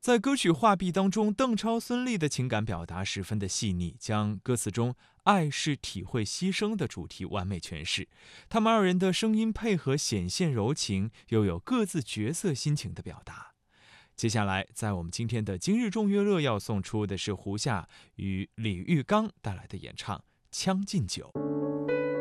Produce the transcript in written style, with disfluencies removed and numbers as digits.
在歌曲《画壁》当中，邓超、孙俪的情感表达十分的细腻，将歌词中“爱是体会牺牲”的主题完美诠释。他们二人的声音配合显现柔情，又有各自角色心情的表达。接下来，在我们今天的今日众乐乐要送出的是胡夏与李玉刚带来的演唱《将进酒》。